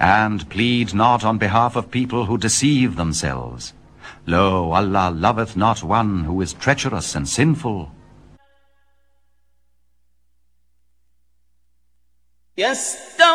And plead not on behalf of people who deceive themselves. Lo, Allah loveth not one who is treacherous and sinful.